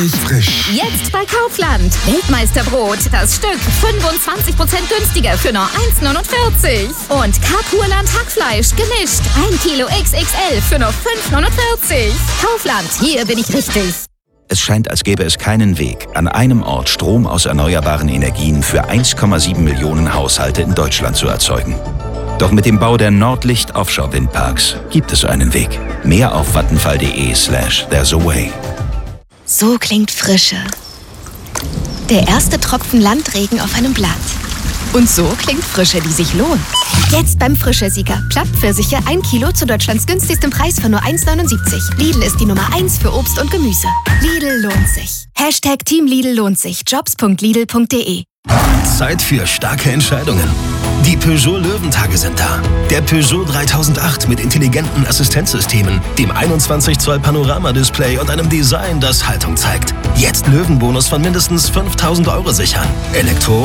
richtig frisch. Jetzt bei Kaufland. Weltmeisterbrot. Das Stück 25% günstiger für nur 1,49. Und Karpurland Hackfleisch gemischt. 1 Kilo XXL für nur 5,49. Kaufland, hier bin ich richtig. Es scheint, als gäbe es keinen Weg, an einem Ort Strom aus erneuerbaren Energien für 1,7 Millionen Haushalte in Deutschland zu erzeugen. Doch mit dem Bau der Nordlicht Offshore Windparks gibt es einen Weg. Mehr auf vattenfall.de/there's a way. So klingt Frische. Der erste Tropfen Landregen auf einem Blatt. Und so klingt Frische, die sich lohnt. Jetzt beim Frische-Sieger. Plattpfirsiche 1 Kilo zu Deutschlands günstigstem Preis von nur 1,79. Lidl ist die Nummer 1 für Obst und Gemüse. Lidl lohnt sich. Hashtag Team Lidl lohnt sich. Jobs.lidl.de. Zeit für starke Entscheidungen. Die Peugeot Löwentage sind da. Der Peugeot 3008 mit intelligenten Assistenzsystemen, dem 21 Zoll Panorama-Display und einem Design, das Haltung zeigt. Jetzt Löwenbonus von mindestens 5.000 € sichern. Elektro